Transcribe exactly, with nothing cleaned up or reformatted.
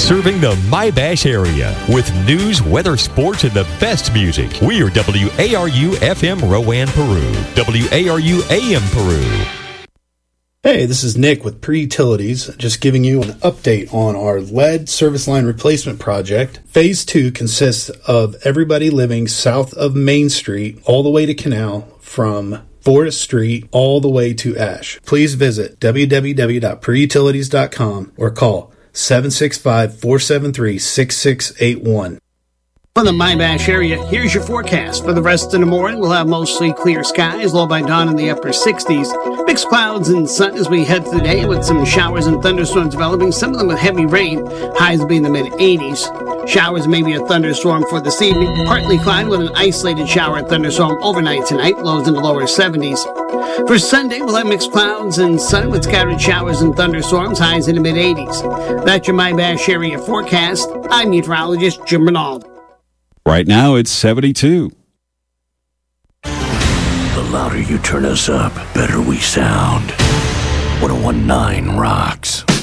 Serving the My-Bash area with news, weather, sports, and the best music. We are W A R U F M Rowan, Peru. W A R U A M Peru. Hey, this is Nick with Pre-Utilities, just giving you an update on our lead service line replacement project. Phase two consists of everybody living south of Main Street all the way to Canal, from Forest Street all the way to Ash. Please visit w w w dot pre utilities dot com or call seven six five, four seven three, six six eight one. From the My-Bash area, here's your forecast. For the rest of the morning, we'll have mostly clear skies, low by dawn in the upper sixties. Mixed clouds and sun as we head through the day, with some showers and thunderstorms developing, some of them with heavy rain. Highs will be in the mid-eighties. Showers, maybe a thunderstorm for this evening. Partly cloudy with an isolated shower and thunderstorm overnight tonight, lows in the lower seventies. For Sunday, we'll have mixed clouds and sun with scattered showers and thunderstorms, highs in the mid-eighties. That's your My-Bash area forecast. I'm meteorologist Jim Ronaldo. Right now, it's seventy-two. The louder you turn us up, better we sound. one oh one point nine rocks.